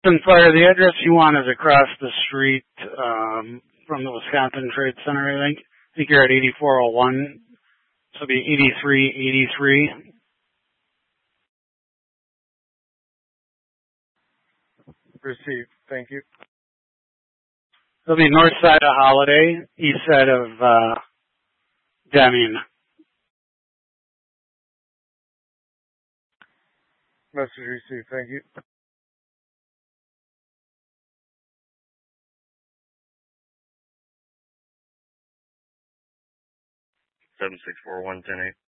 And Fire, the address you want is across the street from the Wisconsin Trade Center, I think. I think you're at 8401. So it'll be 8383. Received. Thank you. It'll be north side of Holiday, east side of Deming. Message received. Thank you. 764-110-8.